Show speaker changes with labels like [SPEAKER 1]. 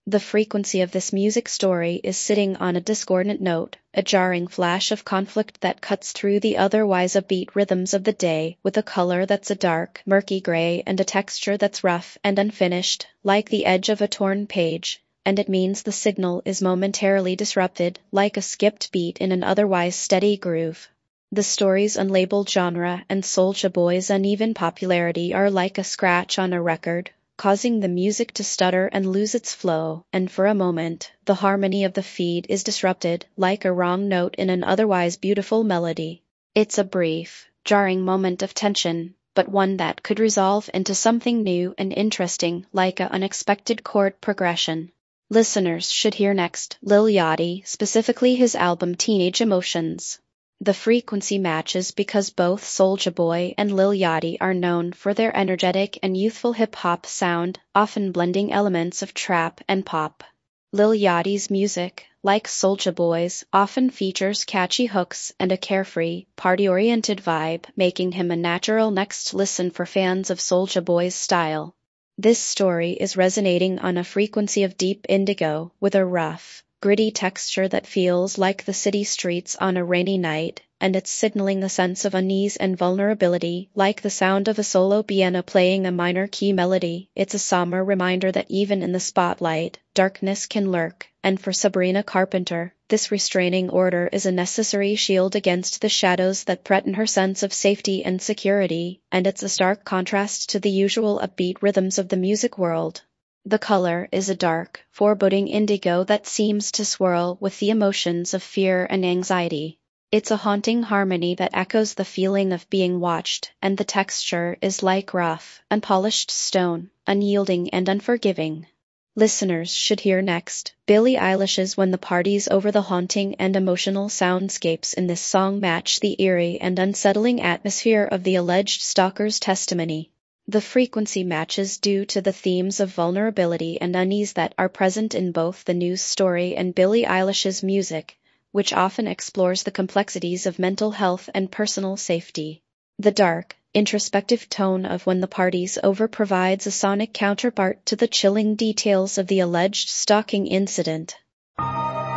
[SPEAKER 1] The frequency of this music story is sitting on a discordant note, a jarring flash of conflict that cuts through the otherwise upbeat rhythms of the day, with a color that's a dark, murky gray and a texture that's rough and unfinished, like the edge of a torn page, and it means the signal is momentarily disrupted, like a skipped beat in an otherwise steady groove. The story's unlabeled genre and Soulja Boy's uneven popularity are like a scratch on a record, causing the music to stutter and lose its flow, and for a moment, the harmony of the feed is disrupted, like a wrong note in an otherwise beautiful melody. It's a brief, jarring moment of tension, but one that could resolve into something new and interesting, like an unexpected chord progression. Listeners should hear next Lil Yachty, specifically his album Teenage Emotions. The frequency matches because both Soulja Boy and Lil Yachty are known for their energetic and youthful hip-hop sound, often blending elements of trap and pop. Lil Yachty's music, like Soulja Boy's, often features catchy hooks and a carefree, party-oriented vibe, making him a natural next listen for fans of Soulja Boy's style. This story is resonating on a frequency of deep indigo, with a rough, gritty texture that feels like the city streets on a rainy night, and it's signaling a sense of unease and vulnerability, like the sound of a solo piano playing a minor key melody. It's a somber reminder that even in the spotlight, darkness can lurk, and for Sabrina Carpenter, this restraining order is a necessary shield against the shadows that threaten her sense of safety and security, and it's a stark contrast to the usual upbeat rhythms of the music world. The color is a dark, foreboding indigo that seems to swirl with the emotions of fear and anxiety. It's a haunting harmony that echoes the feeling of being watched, and the texture is like rough, unpolished stone, unyielding and unforgiving. Listeners should hear next Billie Eilish's When the Party's Over. The haunting and emotional soundscapes in this song match the eerie and unsettling atmosphere of the alleged stalker's testimony. The frequency matches due to the themes of vulnerability and unease that are present in both the news story and Billie Eilish's music, which often explores the complexities of mental health and personal safety. The dark, introspective tone of When the Party's Over provides a sonic counterpart to the chilling details of the alleged stalking incident,